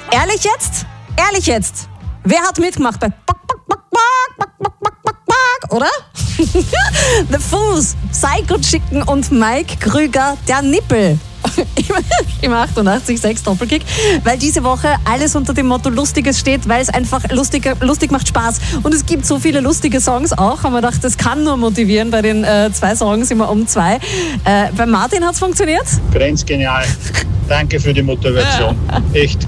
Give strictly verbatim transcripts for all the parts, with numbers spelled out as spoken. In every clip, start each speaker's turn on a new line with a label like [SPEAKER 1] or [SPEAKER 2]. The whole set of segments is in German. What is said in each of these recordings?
[SPEAKER 1] Ehrlich jetzt? Ehrlich jetzt? Wer hat mitgemacht bei Back, Back, Back, Back, Back, Back, Back, Back, oder? The Fools, Psycho Chicken und Mike Krüger, der Nippel. Im achtundachtzig Komma sechs Doppelkick, weil diese Woche alles unter dem Motto Lustiges steht, weil es einfach lustig, lustig macht Spaß. Und es gibt so viele lustige Songs auch, haben wir gedacht, das kann nur motivieren. Bei den äh, zwei Songs immer um zwei. Äh, bei Martin hat es funktioniert?
[SPEAKER 2] Grenzgenial. Danke für die Motivation. Echt.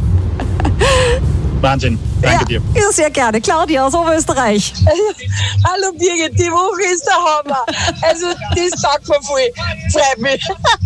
[SPEAKER 2] Wahnsinn. Danke
[SPEAKER 1] ja,
[SPEAKER 2] dir.
[SPEAKER 1] Ja, sehr gerne. Claudia aus Oberösterreich.
[SPEAKER 3] Hallo Birgit, die Woche ist der Hammer. Also das sagt mir voll. Freut mich.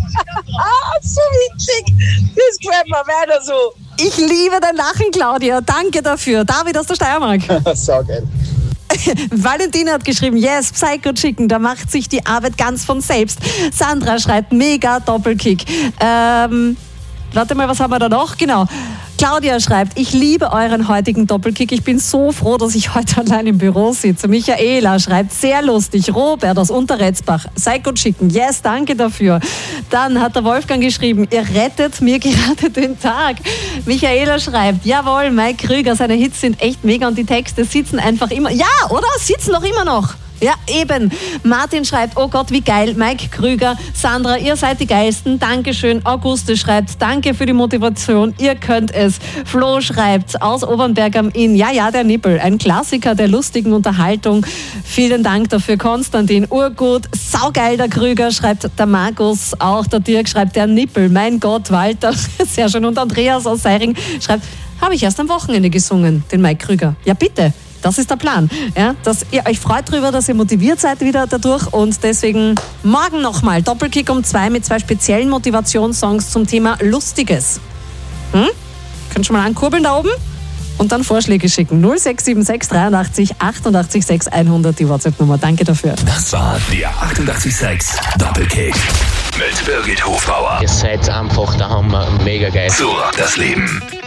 [SPEAKER 3] Ah, so witzig. Das gefällt mir, weiter so.
[SPEAKER 1] Ich liebe dein Lachen, Claudia. Danke dafür. David aus der Steiermark.
[SPEAKER 2] Saugeil.
[SPEAKER 1] Valentina hat geschrieben, yes, Psycho Chicken, da macht sich die Arbeit ganz von selbst. Sandra schreibt, mega Doppelkick. Ähm, warte mal, was haben wir da noch? Genau. Claudia schreibt, ich liebe euren heutigen Doppelkick. Ich bin so froh, dass ich heute allein im Büro sitze. Michaela schreibt, sehr lustig. Robert aus Unterretzbach, Psycho Chicken, yes, danke dafür. Dann hat der Wolfgang geschrieben, ihr rettet mir gerade den Tag. Michaela schreibt, jawohl, Mike Krüger, seine Hits sind echt mega und die Texte sitzen einfach immer, ja, oder? Sitzen doch immer noch. Ja, eben. Martin schreibt, oh Gott, wie geil. Mike Krüger, Sandra, ihr seid die Geilsten. Dankeschön. Auguste schreibt, danke für die Motivation. Ihr könnt es. Flo schreibt, aus Obernberg am Inn. Ja, ja, der Nippel. Ein Klassiker der lustigen Unterhaltung. Vielen Dank dafür, Konstantin. Urgut. Saugeil, der Krüger, schreibt der Markus. Auch der Dirk schreibt, der Nippel. Mein Gott, Walter. Sehr schön. Und Andreas aus Seiring schreibt, habe ich erst am Wochenende gesungen, den Mike Krüger. Ja, bitte. Das ist der Plan, ja, dass ihr euch freut darüber, dass ihr motiviert seid wieder dadurch und deswegen morgen nochmal Doppelkick um zwei mit zwei speziellen Motivationssongs zum Thema Lustiges. Hm? Könnt schon mal ankurbeln da oben und dann Vorschläge schicken. null sechs sieben sechs dreiundachtzig achtundachtzig sechs hundert die WhatsApp-Nummer. Danke dafür.
[SPEAKER 4] Das war der achtundachtzig Komma sechs Doppelkick mit Birgit Hofbauer.
[SPEAKER 5] Ihr seid einfach der Hammer, mega geil.
[SPEAKER 4] So, das Leben.